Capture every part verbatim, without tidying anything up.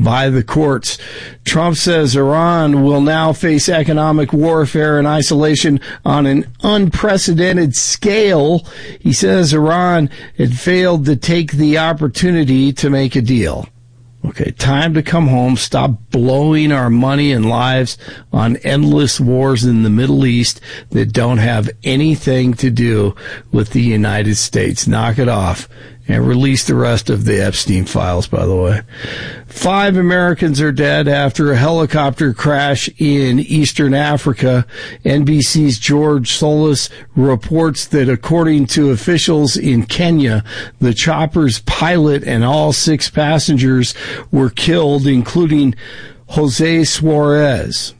by the courts. Trump says Iran will now face economic warfare and isolation on an unprecedented scale. He says Iran had failed to take the opportunity to make a deal. Okay, time to come home. Stop blowing our money and lives on endless wars in the Middle East that don't have anything to do with the United States. Knock it off. And release the rest of the Epstein files, by the way. Five Americans are dead after a helicopter crash in eastern Africa. N B C's George Solis reports that according to officials in Kenya, the chopper's pilot and all six passengers were killed, including Jose Suarez,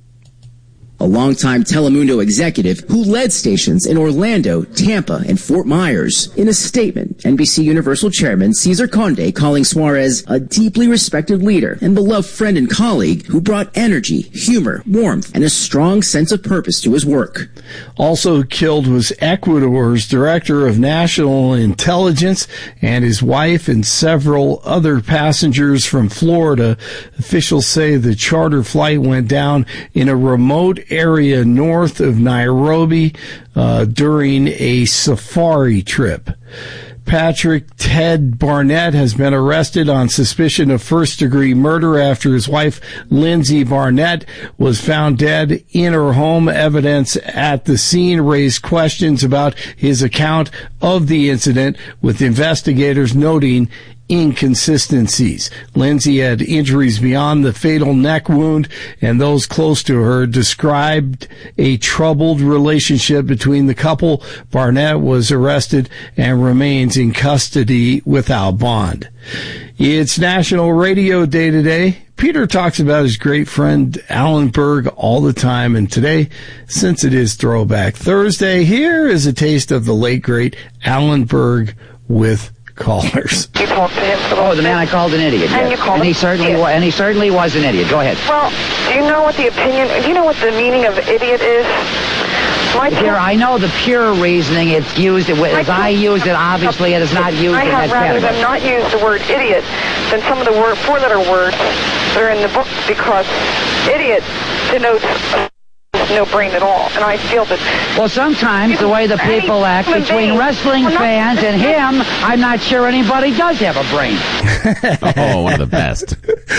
a longtime Telemundo executive who led stations in Orlando, Tampa, and Fort Myers. In a statement, N B C Universal Chairman Cesar Conde calling Suarez a deeply respected leader and beloved friend and colleague who brought energy, humor, warmth, and a strong sense of purpose to his work. Also killed was Ecuador's Director of National Intelligence and his wife and several other passengers from Florida. Officials say the charter flight went down in a remote area north of Nairobi uh, during a safari trip. Patrick Ted Barnett has been arrested on suspicion of first-degree murder after his wife, Lindsay Barnett, was found dead in her home. Evidence at the scene raised questions about his account of the incident, with investigators noting inconsistencies. Lindsay had injuries beyond the fatal neck wound, and those close to her described a troubled relationship between the couple. Barnett was arrested and remains in custody without bond. It's National Radio Day today. Peter talks about his great friend Alan Berg all the time, and today, since it is Throwback Thursday, here is a taste of the late, great Alan Berg with callers. You talked to him for Oh, the man I called an idiot. And yes. you called and him he certainly idiot. was, and he certainly was an idiot. Go ahead. Well, do you know what the opinion? Do you know what the meaning of idiot is? My Here, I know the pure reasoning. It's used as I used it. Obviously, it is not used I in have that rather category. than not use the word idiot than some of the word four-letter words that are in the book, because idiot denotes no brain at all, and I feel that. Well, sometimes the way the people act between wrestling fans and him, I'm not sure anybody does have a brain. Oh, one of the best.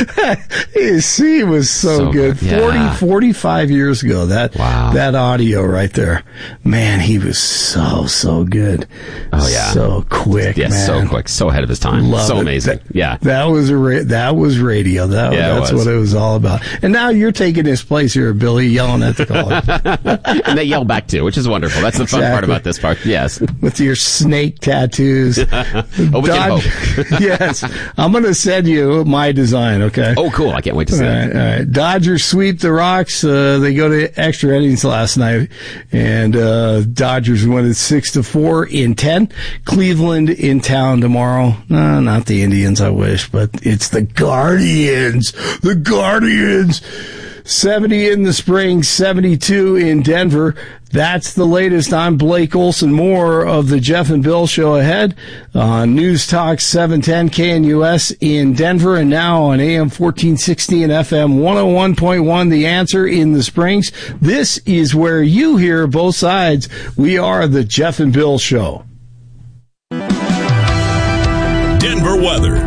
See, it was so, So good. good, yeah. forty, forty-five years ago, that Wow. that audio right there. Man, he was so, so good. Oh, yeah. So quick, Yeah, man. so quick, so ahead of his time. Love so it. Amazing. That, yeah. That was a ra- that was radio. That, Yeah, it that's was. what it was all about. And now you're taking his place here, Billy, yelling at the caller. And they yell back too, which is wonderful. That's the fun part Exactly. about this part. Yes. With your snake tattoos. Oh, we can Dodge- hope. Yes. I'm going to send you my design, okay? Oh, cool. I can't wait to see All that. right, all right. Dodgers sweep the Rocks. Uh, they go to extra innings last night, and uh, Dodgers win it six to four in ten. Cleveland in town tomorrow. No, not the Indians, I wish, but it's the Guardians. The Guardians. seventy in the spring, seventy-two in Denver. That's the latest. I'm Blake Olson. More of the Jeff and Bill Show ahead on News Talk seven ten K N U S in Denver, and now on A M fourteen sixty and F M one oh one point one, The Answer in the Springs. This is where you hear both sides. We are the Jeff and Bill Show. Denver weather.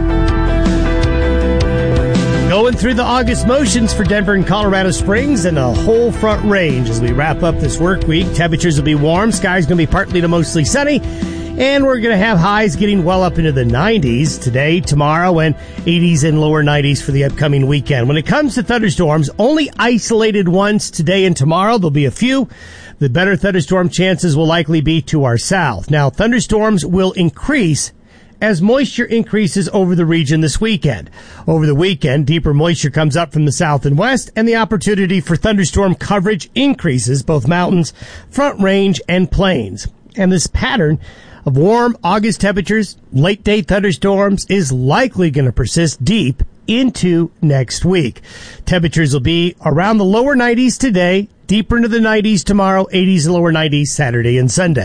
Going through the August motions for Denver and Colorado Springs and the whole front range as we wrap up this work week. Temperatures will be warm. Sky's going to be partly to mostly sunny. And we're going to have highs getting well up into the nineties today, tomorrow, and eighties and lower nineties for the upcoming weekend. When it comes to thunderstorms, only isolated ones today and tomorrow. There'll be a few. The better thunderstorm chances will likely be to our south. Now, thunderstorms will increase as moisture increases over the region this weekend. Over the weekend, deeper moisture comes up from the south and west, and the opportunity for thunderstorm coverage increases both mountains, front range, and plains. And this pattern of warm August temperatures, late-day thunderstorms is likely going to persist deep into next week. Temperatures will be around the lower nineties today, deeper into the nineties tomorrow, eighties and lower nineties Saturday and Sunday.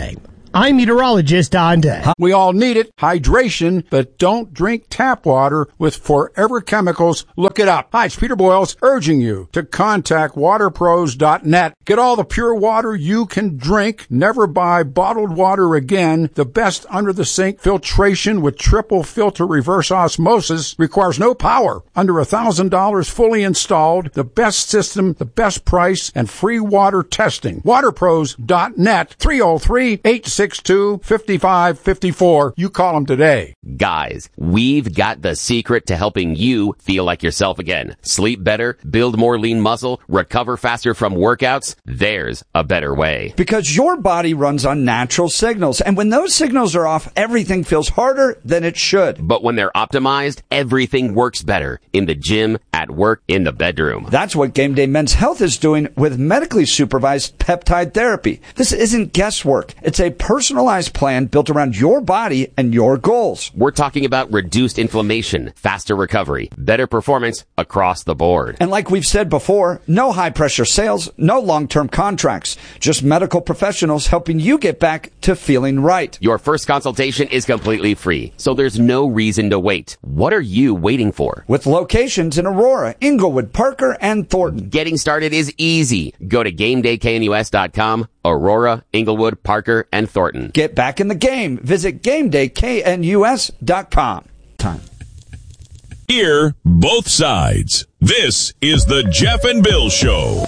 I'm meteorologist Don Day. We all need it, hydration, but don't drink tap water with forever chemicals. Look it up. Hi, it's Peter Boyles urging you to contact water pros dot net. Get all the pure water you can drink. Never buy bottled water again. The best under-the-sink filtration with triple filter reverse osmosis requires no power. Under one thousand dollars fully installed. The best system, the best price, and free water testing. water pros dot net. three oh three, eight six two, five five five four. You call them today. Guys, we've got the secret to helping you feel like yourself again. Sleep better, build more lean muscle, recover faster from workouts. There's a better way. Because your body runs on natural signals, and when those signals are off, everything feels harder than it should. But when they're optimized, everything works better. In the gym, at work, in the bedroom. That's what Game Day Men's Health is doing with medically supervised peptide therapy. This isn't guesswork. It's a personalized plan built around your body and your goals. We're talking about reduced inflammation, faster recovery, better performance across the board. And like we've said before, no high-pressure sales, no long-term contracts, just medical professionals helping you get back to feeling right. Your first consultation is completely free, so there's no reason to wait. What are you waiting for? With locations in Aurora, Inglewood, Parker, and Thornton. Getting started is easy. Go to game day k n u s dot com. Aurora, Inglewood, Parker, and Thornton. Get back in the game. Visit game day k n u s dot com. Time. Hear both sides. This is the Jeff and Bill Show.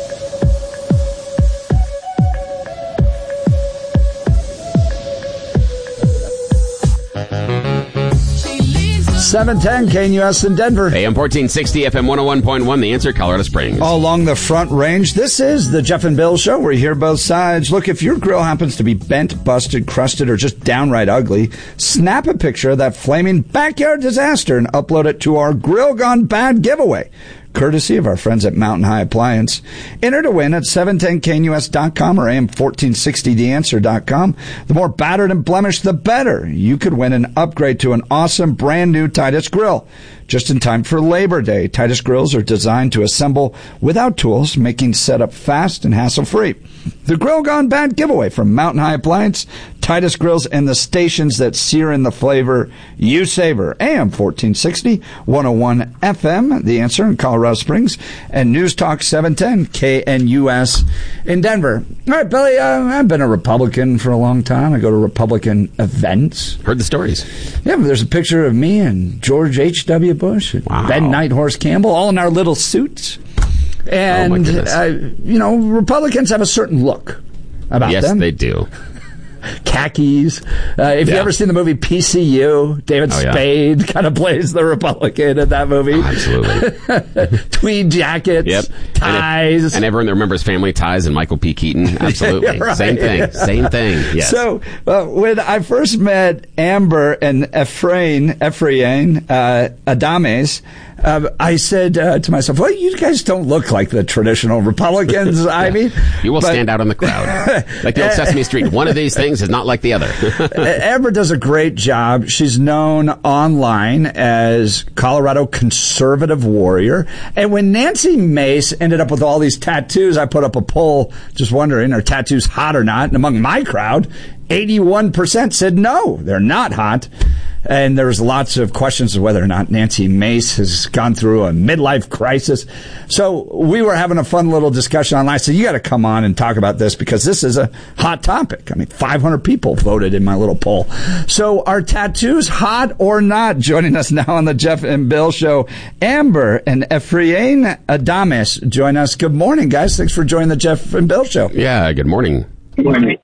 seven ten K N U S in Denver. A M fourteen sixty, F M one oh one point one, The Answer, Colorado Springs. All along the Front Range, this is the Jeff and Bill Show. We hear both sides. Look, if your grill happens to be bent, busted, crusted, or just downright ugly, snap a picture of that flaming backyard disaster and upload it to our Grill Gone Bad giveaway, courtesy of our friends at Mountain High Appliance. Enter to win at seven ten K N U S dot com or A M fourteen sixty the answer dot com. The more battered and blemished, the better. You could win an upgrade to an awesome brand new Titus grill. Just in time for Labor Day, Titus grills are designed to assemble without tools, making setup fast and hassle-free. The Grill Gone Bad giveaway from Mountain High Appliance, Titus grills, and the stations that sear in the flavor you savor. A M fourteen sixty, one oh one F M, The Answer in Colorado Springs, and News Talk seven ten K N U S in Denver. All right, Billy, uh, I've been a Republican for a long time. I go to Republican events. Heard the stories. Yeah, but there's a picture of me and George H W. Bush and wow. Ben Nighthorse Campbell, all in our little suits. And, oh uh, you know, Republicans have a certain look about yes, them. Yes, they do. Khakis. Uh, if yeah. you ever seen the movie P C U, David oh, Spade yeah. kind of plays the Republican in that movie. Oh, absolutely. Tweed jackets, yep. ties. And, if, and everyone that remembers Family Ties and Michael P. Keaton. Absolutely. Right. Same thing. Same thing. Yes. So uh, when I first met Amber and Ephraim, Ephraim uh, Adames, Uh, I said uh, to myself, well, you guys don't look like the traditional Republicans. I mean, you will but, stand out on the crowd. Like the old Sesame Street. One of these things is not like the other. Amber does a great job. She's known online as Colorado Conservative Warrior. And when Nancy Mace ended up with all these tattoos, I put up a poll just wondering, are tattoos hot or not? And among my crowd, eighty-one percent said no, they're not hot. And there was lots of questions of whether or not Nancy Mace has gone through a midlife crisis. So we were having a fun little discussion online. I said, you got to come on and talk about this because this is a hot topic. I mean, five hundred people voted in my little poll. So are tattoos hot or not? Joining us now on the Jeff and Bill Show, Amber and Ephraim Adames join us. Good morning, guys. Thanks for joining the Jeff and Bill Show. Yeah, good morning. Good morning.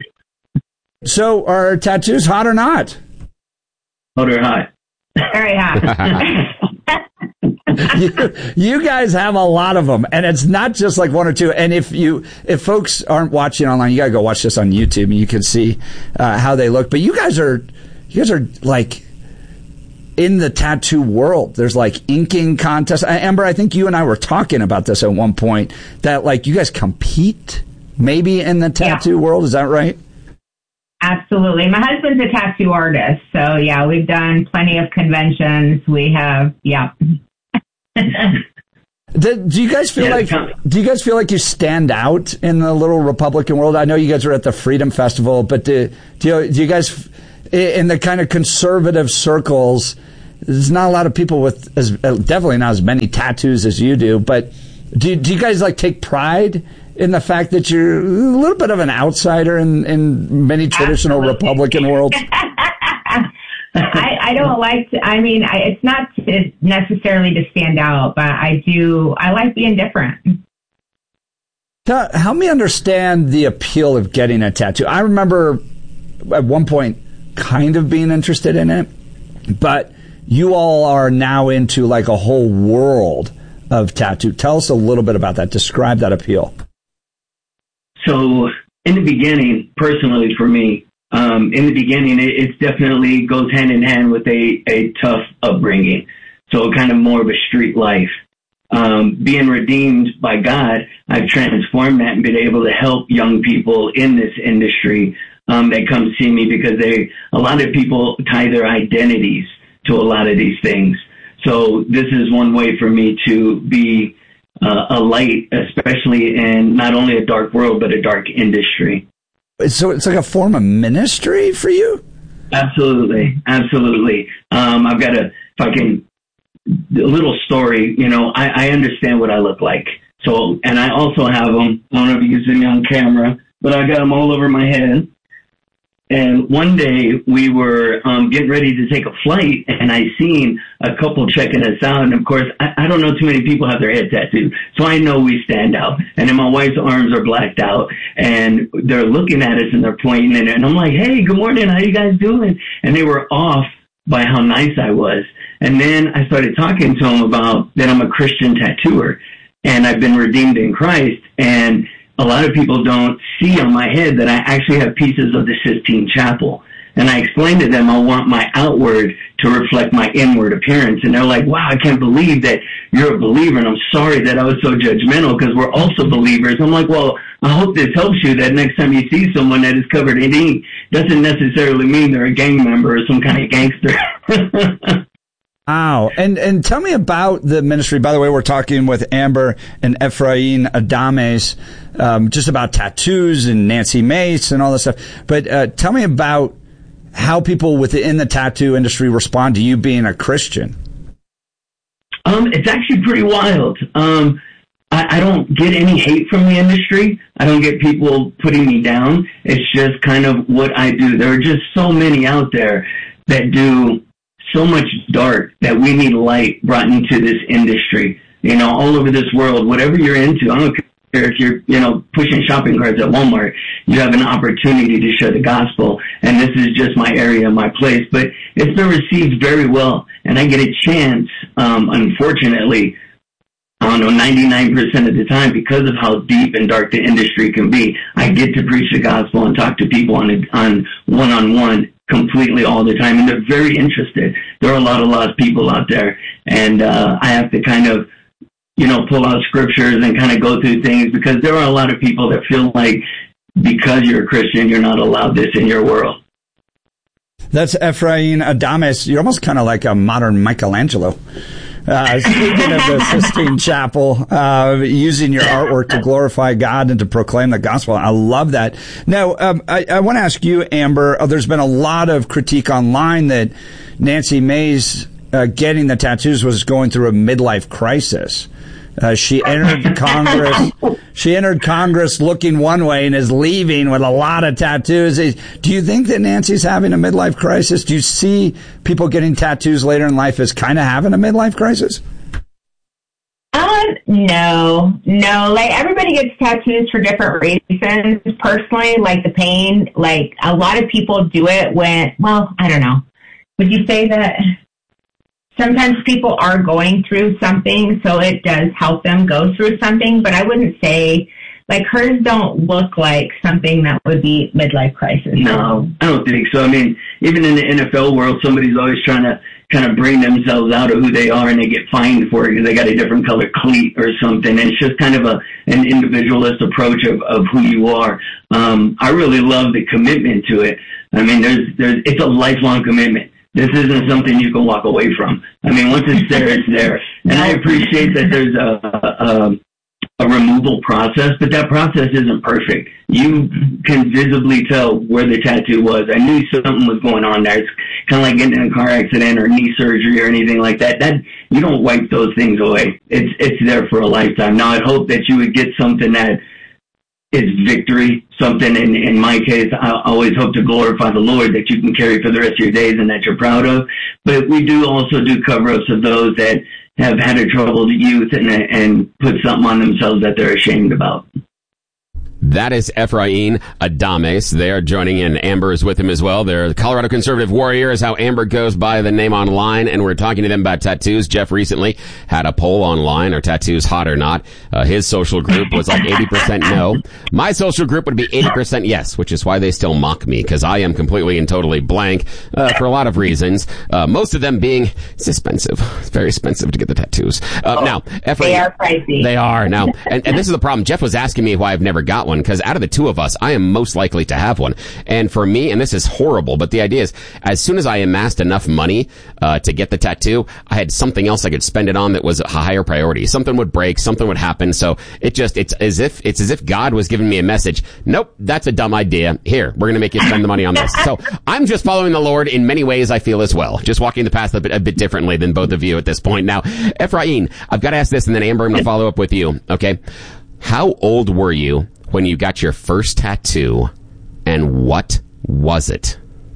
So are tattoos hot or not? Hot or hot? Very hot. you, you guys have a lot of them, and it's not just like one or two. And if you, if folks aren't watching online, you gotta go watch this on YouTube, and you can see uh, how they look. But you guys are, you guys are like in the tattoo world. There's like inking contests. Amber, I think you and I were talking about this at one point. That like you guys compete maybe in the tattoo yeah. world. Is that right? Absolutely. My husband's a tattoo artist. So, yeah, we've done plenty of conventions. We have, yeah. Do, do you guys feel yeah, like do you guys feel like you stand out in the little Republican world? I know you guys are at the Freedom Festival, but do do you, do you guys in the kind of conservative circles? There's not a lot of people with as definitely not as many tattoos as you do. But do do you guys like take pride in the fact that you're a little bit of an outsider in, in many traditional Absolutely. Republican worlds? I, I don't like to, I mean, I, it's not to necessarily to stand out, but I do, I like being different. Tell, help me understand the appeal of getting a tattoo. I remember at one point kind of being interested in it, but you all are now into like a whole world of tattoo. Tell us a little bit about that. Describe that appeal. So in the beginning, personally for me, Um, in the beginning, it, it definitely goes hand in hand with a, a tough upbringing. So kind of more of a street life. Um, being redeemed by God, I've transformed that and been able to help young people in this industry um, that come see me because they, a lot of people tie their identities to a lot of these things. So this is one way for me to be uh, a light, especially in not only a dark world, but a dark industry. So it's like a form of ministry for you? Absolutely. Absolutely. Um, I've got a, if I can, a little story, you know, I, I understand what I look like. So, and I also have them, I don't know if you can see me on camera, but I got them all over my head. And one day we were um, getting ready to take a flight, and I seen a couple checking us out. And of course, I, I don't know too many people have their head tattooed, so I know we stand out. And then my wife's arms are blacked out, and they're looking at us and they're pointing, and, and I'm like, "Hey, good morning, how you guys doing?" And they were off by how nice I was. And then I started talking to them about that I'm a Christian tattooer, and I've been redeemed in Christ, and a lot of people don't see on my head that I actually have pieces of the Sistine Chapel. And I explained to them I want my outward to reflect my inward appearance. And they're like, wow, I can't believe that you're a believer. And I'm sorry that I was so judgmental because we're also believers. I'm like, well, I hope this helps you that next time you see someone that is covered in ink, doesn't necessarily mean they're a gang member or some kind of gangster. Wow. And and tell me about the ministry. By the way, we're talking with Amber and Ephraim Adames um, just about tattoos and Nancy Mace and all this stuff. But uh, tell me about how people within the tattoo industry respond to you being a Christian. Um, it's actually pretty wild. Um, I, I don't get any hate from the industry. I don't get people putting me down. It's just kind of what I do. There are just so many out there that do so much dark that we need light brought into this industry. You know, all over this world, whatever you're into, I don't care if you're, you know, pushing shopping carts at Walmart, you have an opportunity to share the gospel. And this is just my area, my place. But it's been received very well. And I get a chance, um, unfortunately, I don't know, ninety-nine percent of the time, because of how deep and dark the industry can be, I get to preach the gospel and talk to people on a, on one-on-one completely all the time, and they're very interested. There are a lot of lost people out there, and uh, I have to kind of, you know, pull out scriptures and kind of go through things because there are a lot of people that feel like because you're a Christian, you're not allowed this in your world. That's Ephraim Adames. You're almost kind of like a modern Michelangelo. Uh, speaking of the Sistine Chapel, uh, using your artwork to glorify God and to proclaim the gospel. I love that. Now, um, I, I want to ask you, Amber, uh, there's been a lot of critique online that Nancy Mace uh, getting the tattoos was going through a midlife crisis. Uh, she entered Congress. She entered Congress looking one way and is leaving with a lot of tattoos. Do you think that Nancy's having a midlife crisis? Do you see people getting tattoos later in life as kind of having a midlife crisis? Um, no, no. Like everybody gets tattoos for different reasons. Personally, like the pain. Like a lot of people do it when. Well, I don't know. Would you say that? Sometimes people are going through something, so it does help them go through something, but I wouldn't say, like, hers don't look like something that would be midlife crisis. No, I don't think so. I mean, even in the N F L world, somebody's always trying to kind of bring themselves out of who they are, and they get fined for it because they got a different color cleat or something. And it's just kind of a an individualist approach of, of who you are. Um, I really love the commitment to it. I mean, there's there's it's a lifelong commitment. This isn't something you can walk away from. I mean, once it's there, it's there. And I appreciate that there's a, a, a removal process, but that process isn't perfect. You can visibly tell where the tattoo was. I knew something was going on there. It's kind of like getting in a car accident or knee surgery or anything like that. That you don't wipe those things away. It's it's there for a lifetime. Now, I'd hope that you would get something that is victory, something in, in my case, I always hope to glorify the Lord that you can carry for the rest of your days and that you're proud of. But we do also do cover-ups of those that have had a troubled youth and, and put something on themselves that they're ashamed about. That is Efrain Adames. They are joining in. Amber is with him as well. They're the Colorado Conservative Warrior is how Amber goes by the name online, and we're talking to them about tattoos. Jeff recently had a poll online, are tattoos hot or not? Uh, his social group was like eighty percent no. My social group would be eighty percent yes, which is why they still mock me, because I am completely and totally blank uh, for a lot of reasons. Uh, most of them being, it's expensive. It's very expensive to get the tattoos. Uh, oh, now, Efrain, they are pricey. They are. Now, and, and this is the problem. Jeff was asking me why I've never got one, because out of the two of us, I am most likely to have one. And for me, and this is horrible, but the idea is, as soon as I amassed enough money uh, to get the tattoo, I had something else I could spend it on that was a higher priority. Something would break, something would happen. So it just, it's as if, it's as if God was giving me a message. Nope, that's a dumb idea. Here, we're going to make you spend the money on this. So I'm just following the Lord in many ways, I feel, as well. Just walking the path a bit, a bit differently than both of you at this point. Now, Efrain, I've got to ask this, and then Amber, I'm going to follow up with you. Okay. How old were you when you got your first tattoo, and what was it?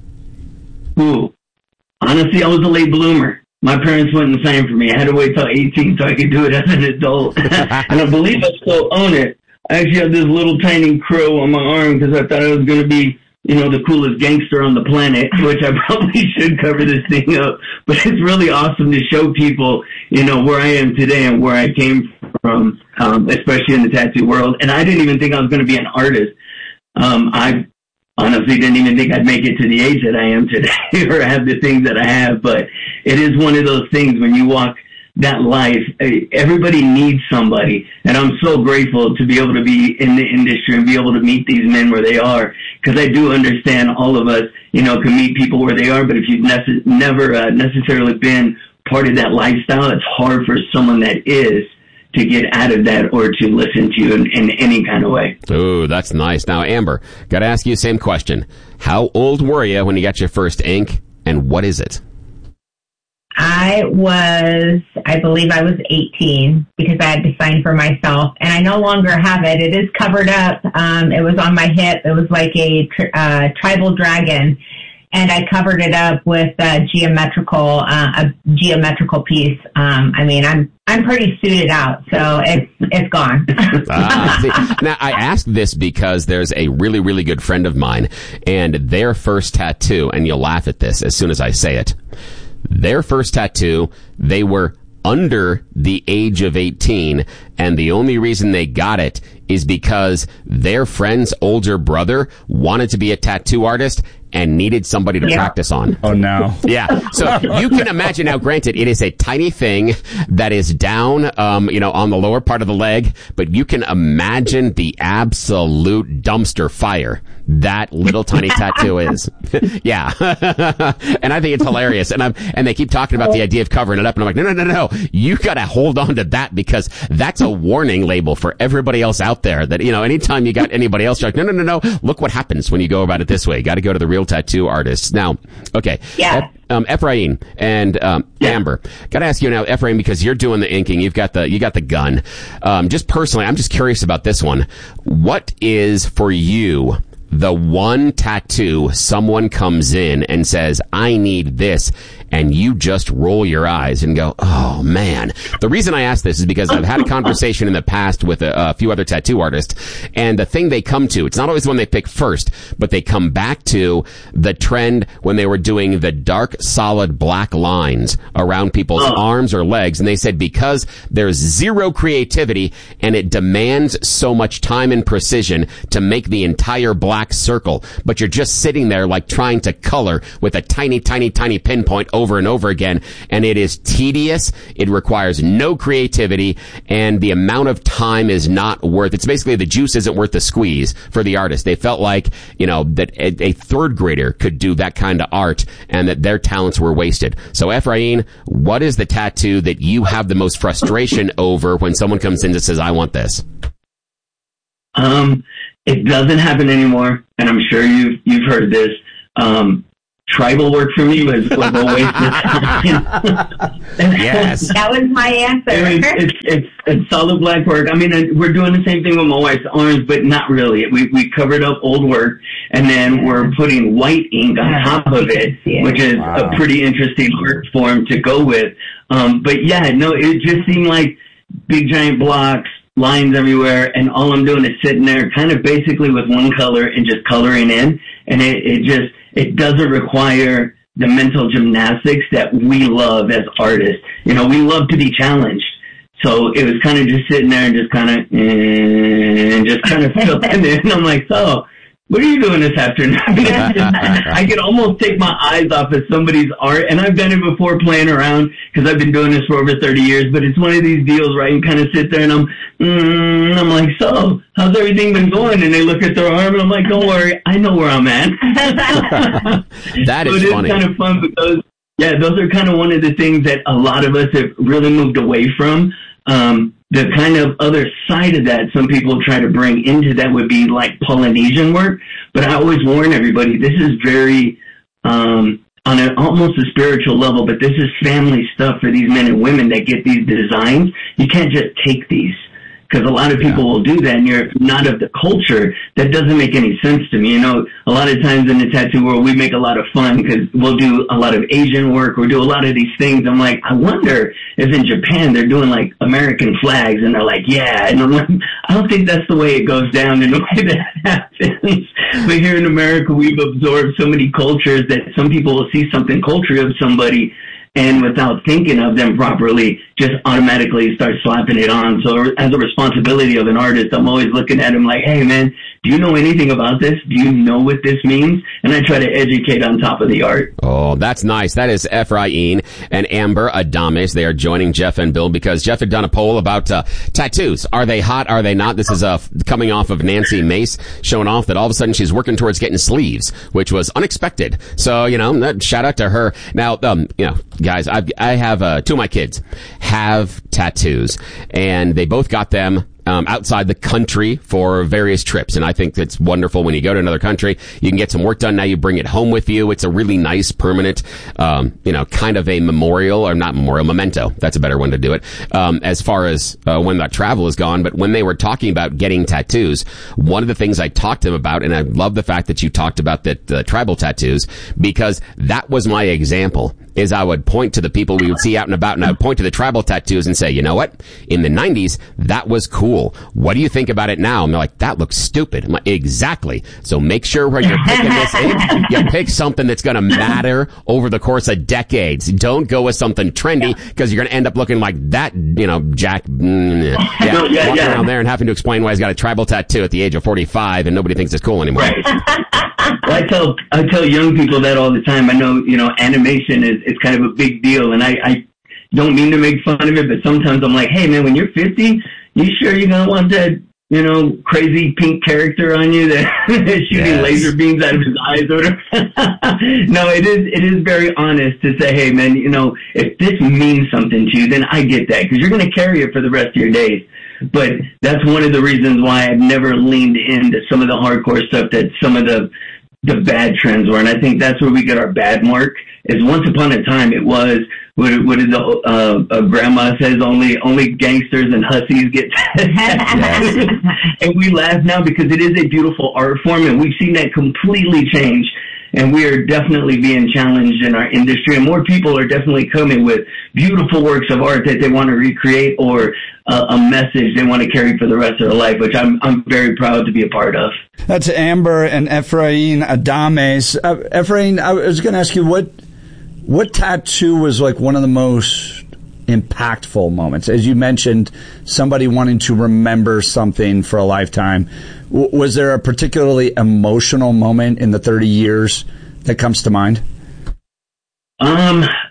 Ooh, honestly, I was a late bloomer. My parents wouldn't sign for me. I had to wait till eighteen so I could do it as an adult. And I believe I still own it. I actually have this little tiny crow on my arm because I thought I was going to be, you know, the coolest gangster on the planet, which I probably should cover this thing up. But it's really awesome to show people, you know, where I am today and where I came from, um, especially in the tattoo world. And I didn't even think I was going to be an artist. Um, I honestly didn't even think I'd make it to the age that I am today or have the things that I have. But it is one of those things when you walk that life, everybody needs somebody. And I'm so grateful to be able to be in the industry and be able to meet these men where they are. Because I do understand all of us, you know, can meet people where they are. But if you've nece- never uh, necessarily been part of that lifestyle, it's hard for someone that is to get out of that or to listen to you in, in any kind of way. Ooh, that's nice. Now, Amber, got to ask you the same question. How old were you when you got your first ink, and what is it? I was, I believe I was eighteen because I had to sign for myself, and I no longer have it. It is covered up. Um, it was on my hip. It was like a tri- uh, tribal dragon, and I covered it up with a geometrical, uh, a geometrical piece. Um, I mean, I'm I'm pretty suited out, so it's it's gone. ah, see, now, I asked this because there's a really, really good friend of mine, and their first tattoo, and you'll laugh at this as soon as I say it, their first tattoo, they were under the age of eighteen, and the only reason they got it is because their friend's older brother wanted to be a tattoo artist and needed somebody to yeah. practice on. Oh, no. Yeah. So you can imagine now, granted, it is a tiny thing that is down, um, you know, on the lower part of the leg, but you can imagine the absolute dumpster fire that little tiny tattoo is. Yeah. And I think it's hilarious. And I'm, and they keep talking about the idea of covering it up. And I'm like, no, no, no, no. You got to hold on to that because that's a warning label for everybody else out there that, you know, anytime you got anybody else, you're like, no, no, no, no. Look what happens when you go about it this way. Got to go to the real tattoo artists. Now, okay. Yeah. Um, Efrain and um, yeah. Amber, got to ask you now, Efrain, because you're doing the inking, you've got the you got the gun. Um, just personally, I'm just curious about this one. What is for you the one tattoo someone comes in and says, I need this, and you just roll your eyes and go, oh, man. The reason I ask this is because I've had a conversation in the past with a, a few other tattoo artists, and the thing they come to, it's not always the one they pick first, but they come back to the trend when they were doing the dark, solid black lines around people's oh. arms or legs, and they said because there's zero creativity and it demands so much time and precision to make the entire black circle, but you're just sitting there like trying to color with a tiny, tiny, tiny pinpoint over and over again, and it is tedious. It requires no creativity, and the amount of time is not worth. It's basically the juice isn't worth the squeeze for the artist. They felt like, you know, that a, a third grader could do that kind of art, and that their talents were wasted. So, Ephraim, what is the tattoo that you have the most frustration over when someone comes in and says, I want this? Um, it doesn't happen anymore, and I'm sure you've, you've heard this. Um, tribal work for me was, was always yes. That was my answer. I mean, it's, it's, it's solid black work. I mean, we're doing the same thing with my wife's arms, but not really. We, we covered up old work, and then we're putting white ink on top of it, which is wow. a pretty interesting art form to go with. Um, but yeah, no, it just seemed like big giant blocks, lines everywhere, and all I'm doing is sitting there kind of basically with one color and just coloring in. And it, it just, it doesn't require the mental gymnastics that we love as artists. You know, we love to be challenged. So it was kind of just sitting there and just kind of, and just kind of filling in. And I'm like, so, what are you doing this afternoon? I could almost take my eyes off of somebody's art, and I've done it before playing around because I've been doing this for over thirty years, but it's one of these deals where I can kind of sit there and I'm, mm, I'm like, so, how's everything been going? And they look at their arm and I'm like, don't worry, I know where I'm at. That is so it funny. It is kind of fun because, yeah, those are kind of one of the things that a lot of us have really moved away from. Um, the kind of other side of that some people try to bring into that would be like Polynesian work. But I always warn everybody, this is very, um, on an almost a spiritual level, but this is family stuff for these men and women that get these designs. You can't just take these. Because a lot of people yeah. will do that, and you're not of the culture. That doesn't make any sense to me. You know, a lot of times in the tattoo world, we make a lot of fun because we'll do a lot of Asian work or do a lot of these things. I'm like, I wonder if in Japan they're doing like American flags, and they're like, yeah. And I'm like, I don't think that's the way it goes down in the way that happens. But here in America, we've absorbed so many cultures that some people will see something cultural of somebody, and without thinking of them properly, just automatically start slapping it on. So as a responsibility of an artist, I'm always looking at him like, hey, man, do you know anything about this? Do you know what this means? And I try to educate on top of the art. Oh, that's nice. That is Ephraim and Amber Adames. They are joining Jeff and Bill because Jeff had done a poll about uh, tattoos. Are they hot? Are they not? This is uh, coming off of Nancy Mace showing off that all of a sudden she's working towards getting sleeves, which was unexpected. So, you know, shout out to her. Now, um, you know, guys, I've, I have uh, two of my kids have tattoos, and they both got them Um, outside the country for various trips. And I think it's wonderful when you go to another country, you can get some work done. Now you bring it home with you. It's a really nice, permanent, um, you know, kind of a memorial, or not memorial, memento. That's a better one to do it. Um, as far as uh, when that travel is gone. But when they were talking about getting tattoos, one of the things I talked to them about, and I love the fact that you talked about that uh, tribal tattoos, because that was my example, is I would point to the people we would see out and about, and I would point to the tribal tattoos and say, you know what? In the nineties, that was cool. What do you think about it now? And they're like, that looks stupid. I'm like, exactly. So make sure where you're picking this, you pick something that's going to matter over the course of decades. Don't go with something trendy, because you're going to end up looking like that, you know, Jack, mm, yeah, no, yeah, walking yeah. around there and having to explain why he's got a tribal tattoo at the age of forty-five and nobody thinks it's cool anymore. Right. Well, I tell I tell young people that all the time. I know, you know, animation is it's kind of a big deal, and I, I don't mean to make fun of it, but sometimes I'm like, hey, man, when you're fifty, you sure you're going to want that, you know, crazy pink character on you that is shooting yes. laser beams out of his eyes or whatever? No, it is, it is very honest to say, hey, man, you know, if this means something to you, then I get that, because you're going to carry it for the rest of your days. But that's one of the reasons why I've never leaned into some of the hardcore stuff that some of the the bad trends were. And I think that's where we get our bad mark, is once upon a time it was, what, what is the, uh, uh, grandma says, only, only gangsters and hussies get tattoos. And we laugh now because it is a beautiful art form, and we've seen that completely change. And we are definitely being challenged in our industry, and more people are definitely coming with beautiful works of art that they want to recreate, or uh, a message they want to carry for the rest of their life, which I'm I'm very proud to be a part of. That's Amber and Ephraim Adames. Uh, Ephraim, I was going to ask you, what what tattoo was like one of the most impactful moments? As you mentioned, somebody wanting to remember something for a lifetime. W- was there a particularly emotional moment in the thirty years that comes to mind? Um,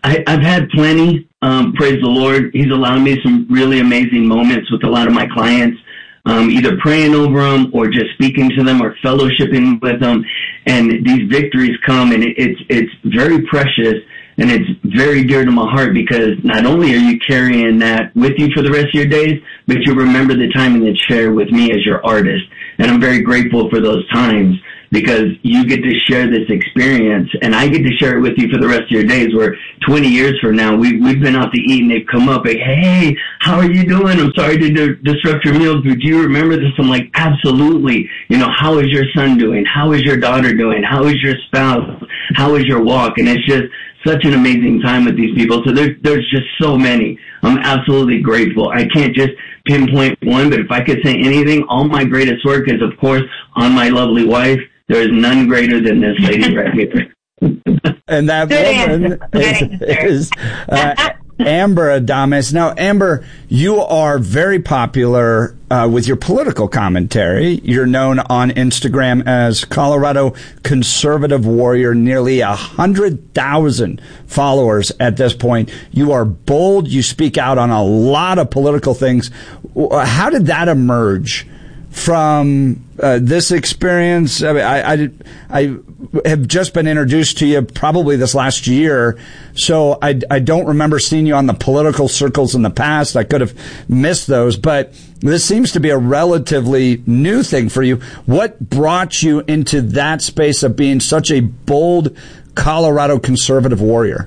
I, I've had plenty. Um, praise the Lord. He's allowed me some really amazing moments with a lot of my clients, um, either praying over them or just speaking to them or fellowshipping with them. And these victories come, and it, it's it's very precious, and it's very dear to my heart, because not only are you carrying that with you for the rest of your days, but you remember the time in the chair with me as your artist. And I'm very grateful for those times, because you get to share this experience, and I get to share it with you for the rest of your days, where twenty years from now, we, we've been out to eat, and they've come up like, hey, how are you doing? I'm sorry to d- disrupt your meals, but do you remember this? I'm like, absolutely. You know, how is your son doing? How is your daughter doing? How is your spouse? How is your walk? And it's just such an amazing time with these people. So there, there's just so many. I'm absolutely grateful. I can't just pinpoint one, but if I could say anything, all my greatest work is, of course, on my lovely wife. There is none greater than this lady right here. And that Good woman answer. is, is uh, Amber Adames. Now, Amber, you are very popular uh, with your political commentary. You're known on Instagram as Colorado Conservative Warrior, nearly a hundred thousand followers at this point. You are bold. You speak out on a lot of political things. How did that emerge from uh, this experience? I, mean, I, I, I have just been introduced to you probably this last year, so I, I don't remember seeing you on the political circles in the past. I could have missed those, but this seems to be a relatively new thing for you. What brought you into that space of being such a bold Colorado conservative warrior?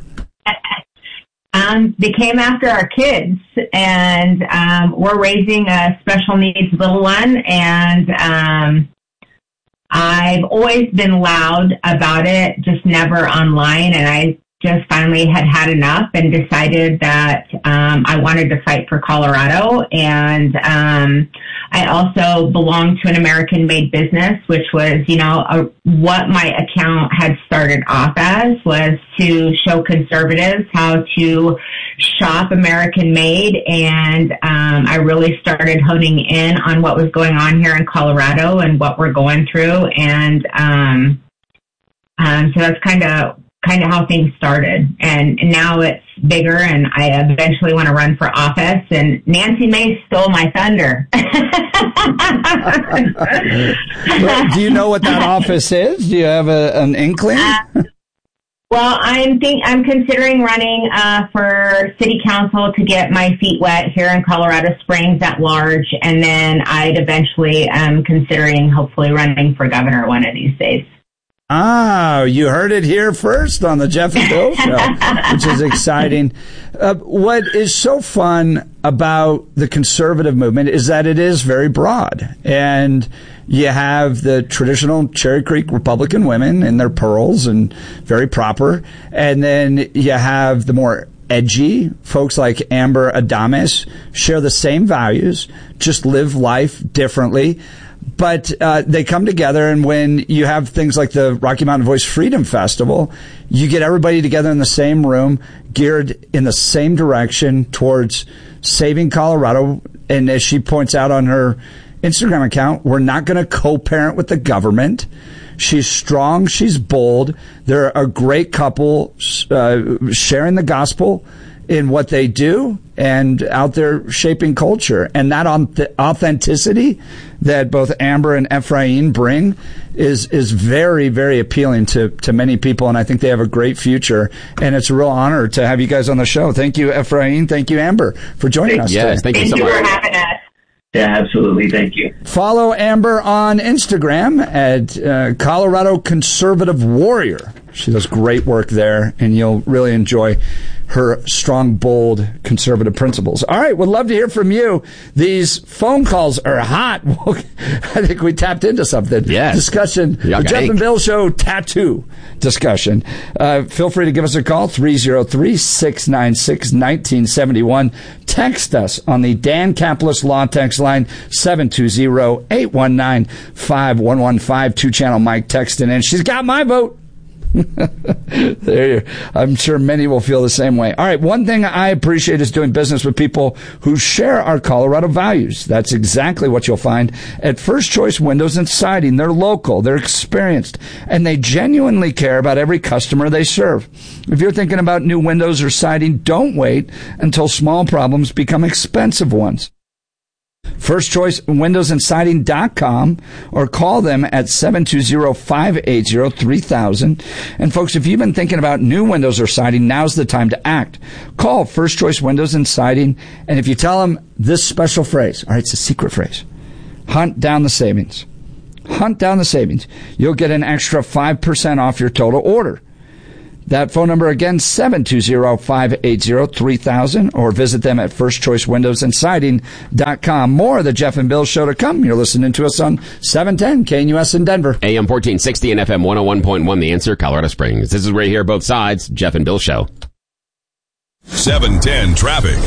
Um, they came after our kids, and um, we're raising a special needs little one, and um, I've always been loud about it, just never online, and I just finally had had enough and decided that um, I wanted to fight for Colorado. And um, I also belong to an American-made business, which was, you know, a, what my account had started off as was to show conservatives how to shop American-made. And um, I really started honing in on what was going on here in Colorado and what we're going through. And um, um, so that's kind of kind of how things started, and now it's bigger, and I eventually want to run for office, and Nancy Mace stole my thunder. Well, do you know what that office is? Do you have a, an inkling? Uh, well, I'm think I'm considering running uh, for city council to get my feet wet here in Colorado Springs at large, and then I'd eventually um, considering hopefully running for governor one of these days. Ah, you heard it here first on the Jeff and Bill Show, which is exciting. Uh, what is so fun about the conservative movement is that it is very broad. And you have the traditional Cherry Creek Republican women in their pearls and very proper. And then you have the more edgy folks like Amber Adames, share the same values, just live life differently. But uh, they come together, and when you have things like the Rocky Mountain Voice Freedom Festival, you get everybody together in the same room, geared in the same direction towards saving Colorado. And as she points out on her Instagram account, we're not going to co-parent with the government. She's strong. She's bold. They're a great couple uh, sharing the gospel in what they do and out there shaping culture. And that authenticity that both Amber and Ephraim bring is is very, very appealing to, to many people, and I think they have a great future. And it's a real honor to have you guys on the show. Thank you, Ephraim. Thank you, Amber, for joining us yes, today. Thank you so Thank you much. for having us. Yeah, absolutely. Thank you. Follow Amber on Instagram at uh, Colorado Conservative Warrior. She does great work there, and you'll really enjoy her strong, bold, conservative principles. All right, would love to hear from you. These phone calls are hot. I think we tapped into something. Yes. Discussion. Y'all The got Jeff ink. and Bill Show tattoo discussion. Uh, feel free to give us a call, three oh three, six nine six, one nine seven one. Text us on the Dan Caplis Law text line, seven two zero, eight one nine, five one one five. Two-channel mic texting in. She's got my vote. There you, I'm sure many will feel the same way. All right, one thing I appreciate is doing business with people who share our Colorado values. That's exactly what you'll find at First Choice Windows and Siding. They're local, they're experienced, and they genuinely care about every customer they serve. If you're thinking about new windows or siding, don't wait until small problems become expensive ones. First Choice Windows and Siding dot com or call them at seven two zero, five eight zero, three thousand. And folks, if you've been thinking about new windows or siding, now's the time to act. Call First Choice Windows and Siding, and if you tell them this special phrase, all right, it's a secret phrase, hunt down the savings. Hunt down the savings. You'll get an extra five percent off your total order. That phone number again, seven two zero, five eight zero, three thousand, or visit them at First Choice Windows and Siding dot com. More of the Jeff and Bill Show to come. You're listening to us on seven ten K N U S in Denver. A M fourteen sixty and F M one oh one point one, The Answer, Colorado Springs. This is where you hear both sides. Jeff and Bill Show. seven ten traffic.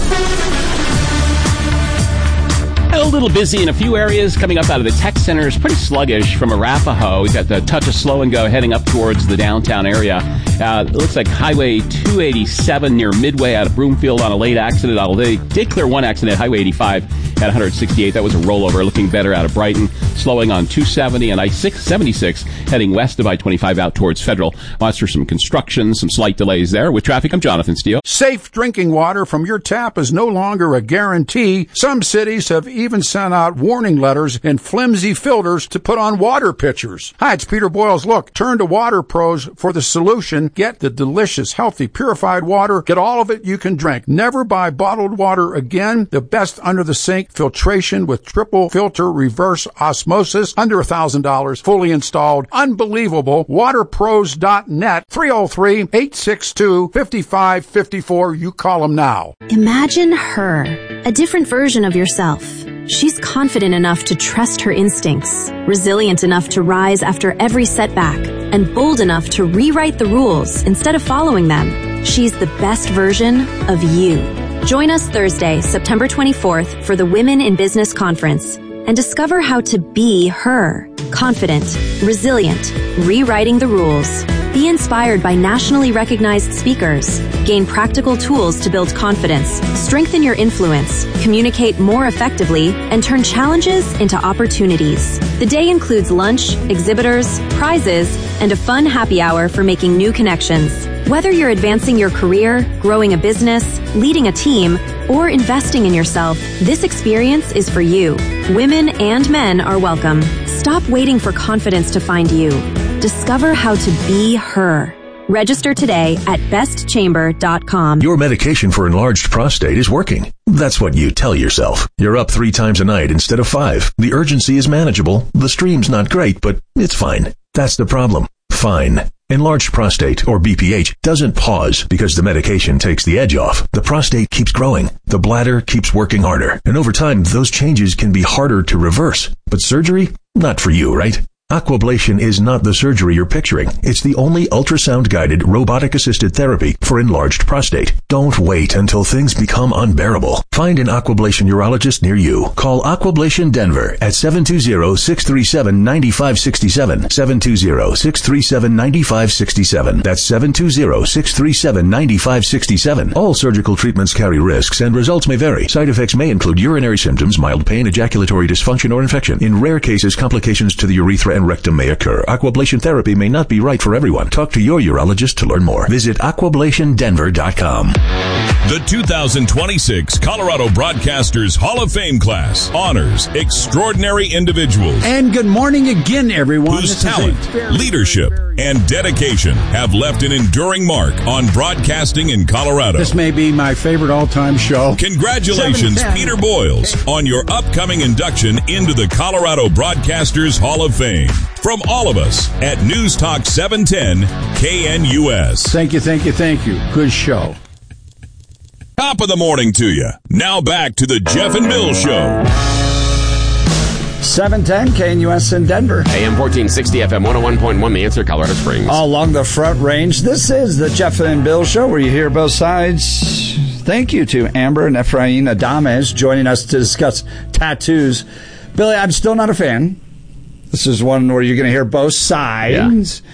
A little busy in a few areas coming up out of the tech center. Is pretty sluggish from Arapahoe. We've got the touch of slow and go heading up towards the downtown area. Uh, it looks like Highway two eighty-seven near Midway out of Broomfield on a late accident. Although they did clear one accident at Highway eighty-five at one sixty-eight. That was a rollover. Looking better out of Brighton. Slowing on two seventy and I six seventy-six heading west of I twenty-five out towards Federal. Watch for some construction, some slight delays there. With traffic, I'm Jonathan Steele. Safe drinking water from your tap is no longer a guarantee. Some cities have even sent out warning letters in flimsy filters to put on water pitchers. Hi, it's Peter Boyles. Look, turn to Water Pros for the solution. Get the delicious, healthy, purified water. Get all of it you can drink. Never buy bottled water again. The best under the sink filtration with triple filter reverse osmosis. Under one thousand dollars. Fully installed. Unbelievable. water pros dot net. three oh three, eight six two, five five five four. You call them now. Imagine her. A different version of yourself. She's confident enough to trust her instincts, resilient enough to rise after every setback, and bold enough to rewrite the rules instead of following them. She's the best version of you. Join us Thursday, September twenty-fourth for the Women in Business Conference and discover how to be her. Confident, resilient, rewriting the rules. Be inspired by nationally recognized speakers. Gain practical tools to build confidence, strengthen your influence, communicate more effectively, and turn challenges into opportunities. The day includes lunch, exhibitors, prizes, and a fun happy hour for making new connections. Whether you're advancing your career, growing a business, leading a team, or investing in yourself, this experience is for you. Women and men are welcome. Stop waiting for confidence to find you. Discover how to be her. Register today at best chamber dot com. Your medication for enlarged prostate is working. That's what you tell yourself. You're up three times a night instead of five. The urgency is manageable. The stream's not great, but it's fine. That's the problem. Fine. Enlarged prostate, or B P H, doesn't pause because the medication takes the edge off. The prostate keeps growing. The bladder keeps working harder. And over time, those changes can be harder to reverse. But surgery? Not for you, right? Aquablation is not the surgery you're picturing. It's the only ultrasound-guided, robotic-assisted therapy for enlarged prostate. Don't wait until things become unbearable. Find an Aquablation urologist near you. Call Aquablation Denver at seven two zero, six three seven, nine five six seven, seven two zero, six three seven, nine five six seven. That's seven two zero, six three seven, nine five six seven. All surgical treatments carry risks and results may vary. Side effects may include urinary symptoms, mild pain, ejaculatory dysfunction, or infection. In rare cases, complications to the urethra and rectum may occur. Aquablation therapy may not be right for everyone. Talk to your urologist to learn more. Visit aquablation denver dot com. The two thousand twenty-six Colorado Broadcasters Hall of Fame class honors extraordinary individuals. And good morning again, everyone. Whose talent, very, leadership, very, very and dedication have left an enduring mark on broadcasting in Colorado. This may be my favorite all-time show. Congratulations, Peter Boyles, on your upcoming induction into the Colorado Broadcasters Hall of Fame. From all of us at News Talk seven ten K N U S. Thank you, thank you, thank you. Good show. Top of the morning to you. Now back to the Jeff and Bill Show. seven ten K N U S in Denver. A M fourteen sixty, F M one oh one point one, The Answer, Colorado Springs. All along the Front Range, this is the Jeff and Bill Show, where you hear both sides. Thank you to Amber and Efrain Adames joining us to discuss tattoos. Billy, I'm still not a fan. This is one where you're going to hear both sides.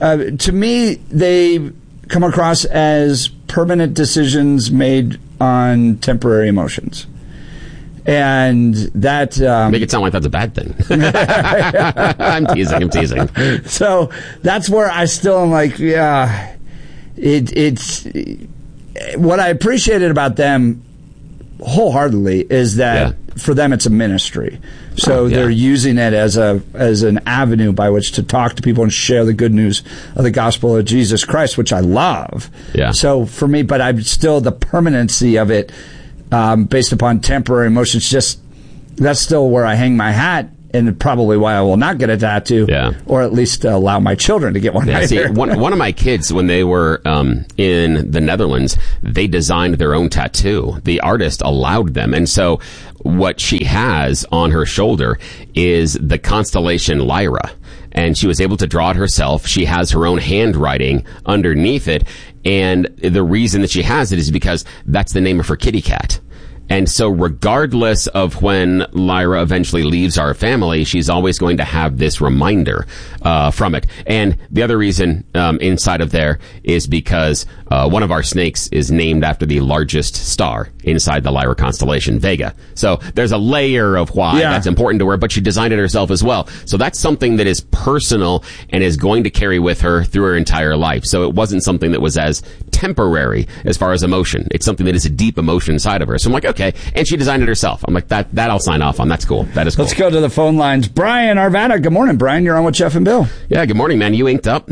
Uh, to me, they come across as permanent decisions made on temporary emotions. And that... Um, Make it sound like that's a bad thing. I'm teasing, I'm teasing. So that's where I still am like, yeah, it, it's... What I appreciated about them wholeheartedly is that yeah. for them it's a ministry. So oh, yeah. they're using it as a as an avenue by which to talk to people and share the good news of the gospel of Jesus Christ, which I love. Yeah. So for me, but I'm still the permanency of it um, based upon temporary emotions. Just that's still where I hang my hat. And probably why I will not get a tattoo, yeah. or at least allow my children to get one. Yeah, see, one, one of my kids, when they were um, in the Netherlands, they designed their own tattoo. The artist allowed them. And so what she has on her shoulder is the constellation Lyra. And she was able to draw it herself. She has her own handwriting underneath it. And the reason that she has it is because that's the name of her kitty cat. And so regardless of when Lyra eventually leaves our family, she's always going to have this reminder uh, from it. And the other reason um, inside of there is because uh, one of our snakes is named after the largest star inside the Lyra constellation, Vega. So there's a layer of why yeah. that's important to her, but she designed it herself as well. So that's something that is personal and is going to carry with her through her entire life. So it wasn't something that was as temporary as far as emotion. It's something that is a deep emotion inside of her. So I'm like, okay. And she designed it herself. I'm like, that, that I'll sign off on. That's cool. That is cool. Let's go to the phone lines. Brian Arvada. Good morning, Brian. You're on with Jeff and Bill. Yeah, good morning, man. You inked up?